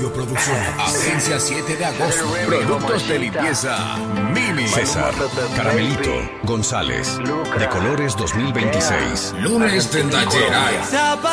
Estudio Producciones. Agencia 7 de agosto. Productos de limpieza Mimi. César, Caramelito, González, de Colores 2026. Lunes de Talleray.